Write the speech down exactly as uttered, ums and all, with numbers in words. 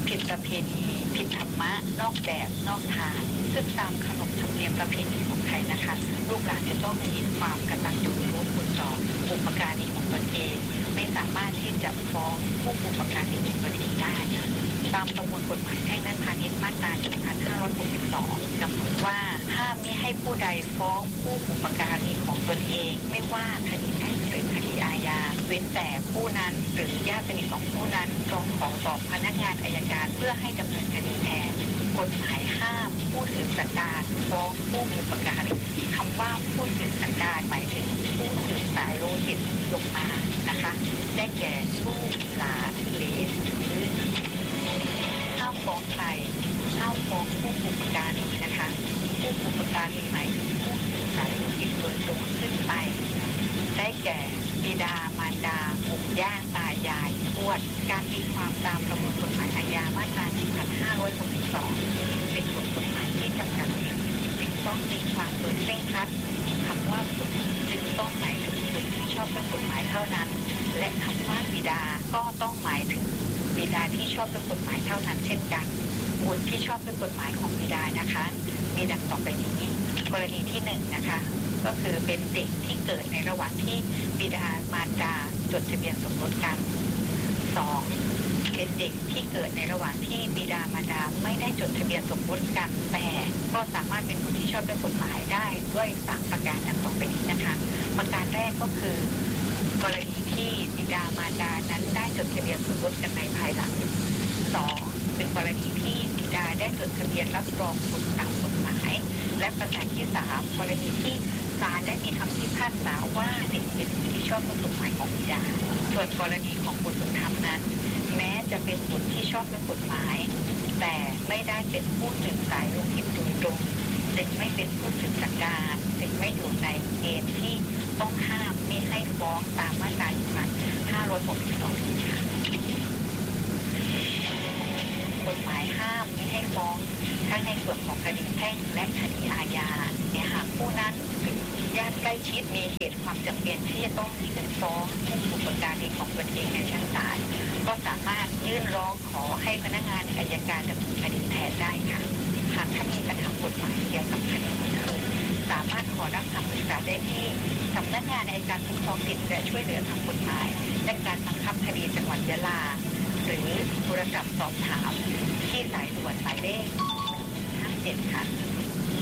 ผิดประเพณีผิดธรรมะนอกแบบนอกทางซึ่งตามขนบธรรมเนียมประเพณีของไทยนะคะลูกหลานจะต้องมีความกตัญญูรู้คุณต่อบุพการีของตนเองไม่สามารถที่จะฟ้องผู้บุพการีของตนเองได้ตามประมวลกฎหมายแพ่งและพาณิชย์มาตรา หนึ่งพันห้าร้อยหกสิบสอง กำหนดว่าห้ามมิให้ผู้ใดฟ้องผู้บุพการีของตนเองไม่ว่าคดีแพ่งหรือคดีอาญาเว้นแต่ผู้นั้นหรือญาติสนิทของผู้นั้นร้องขอต่อพนักงานอัยการเพื่อให้ดำเนินคดีแทนกฎหมายห้ามผู้สืบสันดานฟ้องผู้บุพการีคำว่าผู้สืบสันดานหมายถึงผู้สืบสายโลหิตลงมานะคะได้แก่ลูกหลานเหลนหรือห้ามฟ้องใครห้ามฟ้องผู้บุพการีนะคะผู้บุพการีหมายถึงผู้สืบสายโลหิตโดยตรงขึ้นไปได้แก่บิดามารดาปู่ย่าตายายทวดการตีความตามประมวลกฎหมายอาญามาตรา หนึ่งพันห้าร้อยหกสิบสอง เป็นบทกฎหมายที่จำกัดจึงต้องตีความโดยเคร่งครัดคำว่าบุตรจึงต้องหมายถึงบุตรที่ชอบด้วยกฎหมายเท่านั้นและคำว่าบิดาก็ต้องหมายถึงบิดาที่ชอบด้วยกฎหมายเท่านั้นเช่นกันบุตรที่ชอบด้วยกฎหมายของบิดานะคะมีดังต่อไปนี้กรณีที่หนึ่งนะคะก็คือเป็นเด็กที่เกิดในระหว่างที่บิดามารดาจดทะเบียนสมรสกันสองเป็นเด็กที่เกิดในระหว่างที่บิดามารดาไม่ได้จดทะเบียนสมรสกันแต่ก็สามารถเป็นบุตรที่ชอบด้วยกฎหมายได้ด้วยสามประการดังต่อไปนี้นะคะประการแรกก็คือกรณีที่บิดามารดานั้นได้จดทะเบียนสมรสกันในภายหลังสองเป็นกรณีที่บิดาได้จดทะเบียนรับรองบุตรตามกฎหมายและประการที่สามกรณีที่ศาลได้มีคำพิพากษาว่าเด็กเป็นบุตรที่ชอบด้วยกฎหมายของบิดาส่วนกรณีของบุตรบุญธรรมนั้นแม้จะเป็นบุตรที่ชอบด้วยกฎหมายแต่ไม่ได้เป็นผู้สืบสายโลหิตโดยตรงจึงไม่เป็นผู้สืบสันดานจึงไม่อยู่ในเกณฑ์ที่ต้องห้ามไม่ให้ฟ้องตามมาตรา หนึ่งพันห้าร้อยหกสิบสอง ค่ะกฎหมายห้ามไม่ให้ฟ้องทั้งในส่วนของคดีแพ่งและคดีอาญาเนี่ยหากผู้นั้นหรือญาติใกล้ชิดมีเหตุความจำเป็นที่จะต้องยื่นฟ้องผู้บุพการีของตนเองในชั้นศาลก็สามารถยื่นร้องขอให้พนักงานอัยการดำเนินคดีแทนได้ค่ะหากท่านมีปัญหากฎหมายเกี่ยวกับคดีนี้สามารถขอรับคำปรึกษาได้ที่สำนักงานอัยการคุ้มครองสิทธิและช่วยเหลือทางกฎหมายและการบังคับคดีจังหวัดยะลาหรือโทรศัพท์สอบถามที่สายด่วนหมายเลขห้าเจ็ดค่ะ